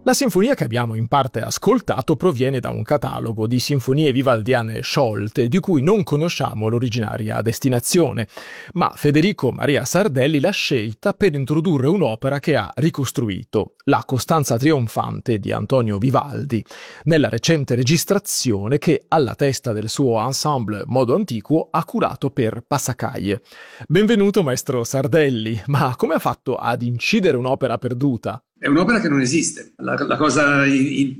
La sinfonia che abbiamo in parte ascoltato proviene da un catalogo di sinfonie vivaldiane sciolte di cui non conosciamo l'originaria destinazione, ma Federico Maria Sardelli l'ha scelta per introdurre un'opera che ha ricostruito, la Costanza trionfante di Antonio Vivaldi, nella recente registrazione che alla testa del suo ensemble Modo Antiquo ha curato per Passacaglie. Benvenuto maestro Sardelli, ma come ha fatto ad incidere un'opera perduta? È un'opera che non esiste. La cosa